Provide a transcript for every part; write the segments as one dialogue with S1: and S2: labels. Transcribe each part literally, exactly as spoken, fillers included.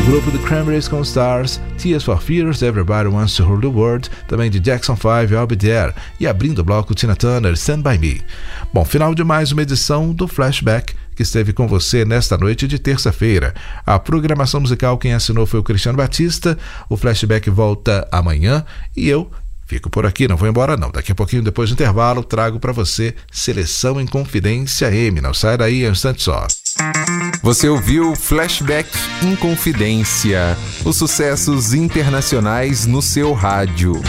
S1: grupo The Cranberries com Stars, Tears for Fears, Everybody Wants to Rule the World, também de Jackson five, I'll Be There, e abrindo o bloco Tina Turner, Stand By Me. Bom, final de mais uma edição do Flashback, que esteve com você nesta noite de terça-feira. A programação musical quem assinou foi o Cristiano Batista. O Flashback volta amanhã e eu fico por aqui, não vou embora não. Daqui a pouquinho, depois do intervalo, trago para você Seleção em Confidência M. Não sai daí, é um instante só.
S2: Você ouviu Flashback em Confidência, os sucessos internacionais no seu rádio.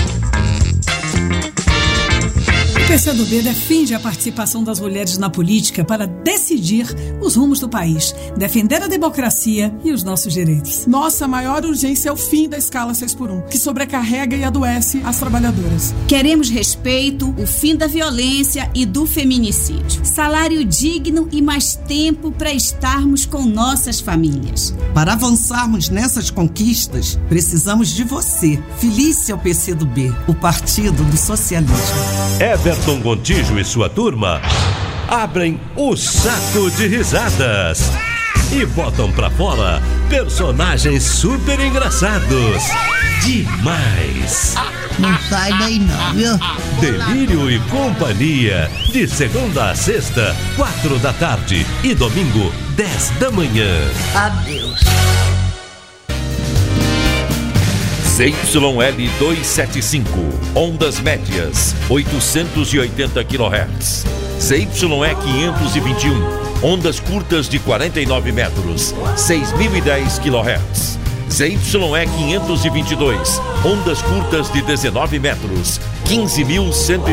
S3: O P C do B defende a participação das mulheres na política para decidir os rumos do país, defender a democracia e os nossos direitos.
S4: Nossa maior urgência é o fim da escala seis por um, que sobrecarrega e adoece as trabalhadoras.
S5: Queremos respeito, o fim da violência e do feminicídio. Salário digno e mais tempo para estarmos com nossas famílias.
S6: Para avançarmos nessas conquistas, precisamos de você. Filie-se ao P C do B, o Partido do Socialismo.
S7: Everton Gontijo e sua turma abrem o saco de risadas e botam pra fora personagens super engraçados. Demais!
S8: Não sai daí não, viu?
S7: Delírio e Companhia, de segunda a sexta, quatro da tarde e domingo, dez da manhã.
S8: Adeus.
S9: Z Y L duzentos e setenta e cinco, ondas médias, oitocentos e oitenta quilohertz. Z Y E quinhentos e vinte e um, ondas curtas de quarenta e nove metros, seis mil e dez quilohertz. Z Y E quinhentos e vinte e dois, ondas curtas de dezenove metros, quinze mil cento e